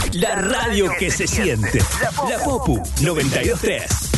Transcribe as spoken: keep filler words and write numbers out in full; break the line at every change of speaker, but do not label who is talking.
La radio que se siente. La Popu noventa y dos tres.